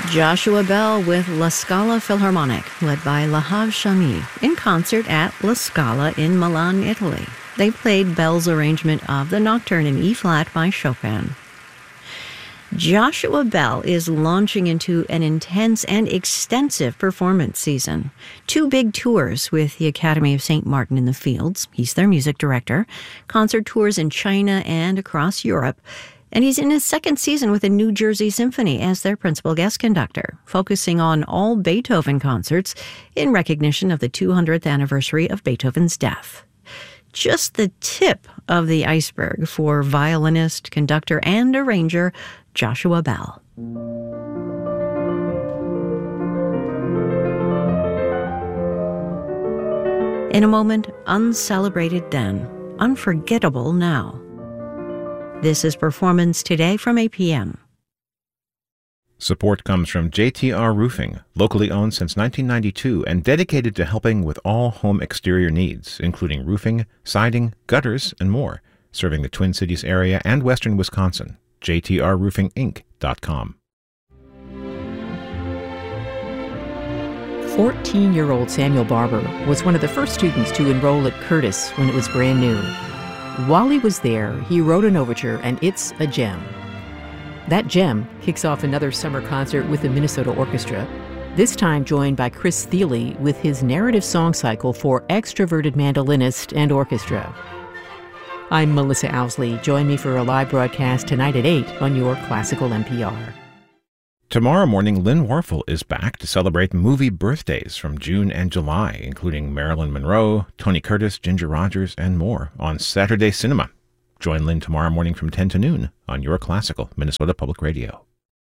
Joshua Bell with La Scala Philharmonic, led by Lahav Shami, in concert at La Scala in Milan, Italy. They played Bell's arrangement of the Nocturne in E-flat by Chopin. Joshua Bell is launching into an intense and extensive performance season. 2 big tours with the Academy of St. Martin in the Fields. He's their music director. Concert tours in China and across Europe. And he's in his 2nd season with the New Jersey Symphony as their principal guest conductor, focusing on all Beethoven concerts in recognition of the 200th anniversary of Beethoven's death. Just the tip of the iceberg for violinist, conductor, and arranger Joshua Bell. In a moment, uncelebrated then, unforgettable now. This is Performance Today from APM. Support comes from JTR Roofing, locally owned since 1992 and dedicated to helping with all home exterior needs, including roofing, siding, gutters, and more, serving the Twin Cities area and western Wisconsin. JTRRoofingInc.com. 14-year-old Samuel Barber was one of the first students to enroll at Curtis when it was brand new. While he was there, he wrote an overture, and it's a gem. That gem kicks off another summer concert with the Minnesota Orchestra, this time joined by Chris Thile with his narrative song cycle for extroverted mandolinist and orchestra. I'm Melissa Owsley. Join me for a live broadcast tonight at 8 on your Classical NPR. Tomorrow morning, Lynn Warfel is back to celebrate movie birthdays from June and July, including Marilyn Monroe, Tony Curtis, Ginger Rogers, and more on Saturday Cinema. Join Lynn tomorrow morning from 10 to noon on your Classical Minnesota Public Radio.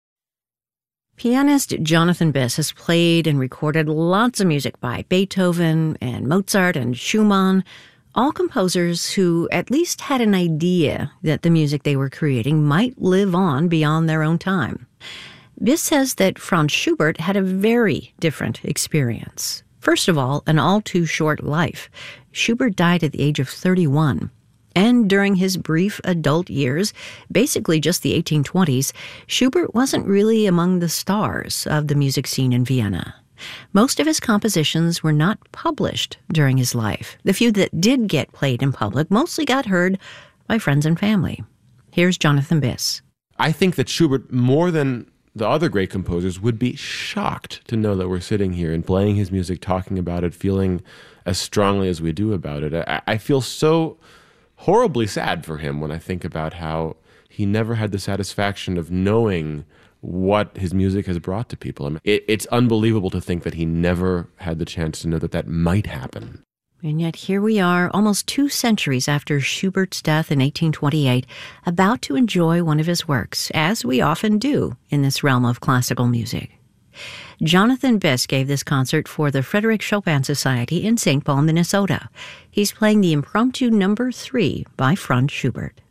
Pianist Jonathan Biss has played and recorded lots of music by Beethoven and Mozart and Schumann, all composers who at least had an idea that the music they were creating might live on beyond their own time. Biss says that Franz Schubert had a very different experience. First of all, an all-too-short life. Schubert died at the age of 31. And during his brief adult years, basically just the 1820s, Schubert wasn't really among the stars of the music scene in Vienna. Most of his compositions were not published during his life. The few that did get played in public mostly got heard by friends and family. Here's Jonathan Biss. I think that Schubert, more than the other great composers, would be shocked to know that we're sitting here and playing his music, talking about it, feeling as strongly as we do about it. I feel so horribly sad for him when I think about how he never had the satisfaction of knowing what his music has brought to people. I mean, it's unbelievable to think that he never had the chance to know that that might happen. And yet here we are, almost 2 centuries after Schubert's death in 1828, about to enjoy one of his works, as we often do in this realm of classical music. Jonathan Biss gave this concert for the Frederick Chopin Society in St. Paul, Minnesota. He's playing the Impromptu No. 3 by Franz Schubert.